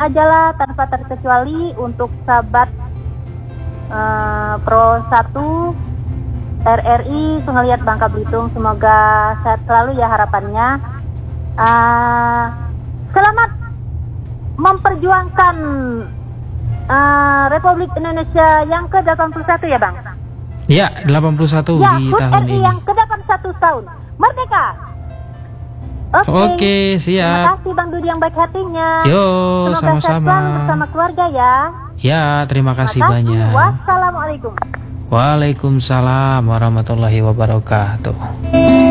aja lah tanpa terkecuali untuk sahabat Pro 1 RRI Sungaliat Bangka Belitung. Semoga sehat selalu ya harapannya. Selamat memperjuangkan Republik Indonesia yang ke-81 ya Bang? Ya, 81 ya, di HUT tahun RI ini. yang ke-81 tahun. Merdeka! Oke, siap. Terima kasih Bang Dudi yang baik hatinya. Yo, Semoga sehat sama-sama. selalu bersama keluarga ya. Ya, terima kasih banyak. Wassalamualaikum. Waalaikumsalam warahmatullahi wabarakatuh.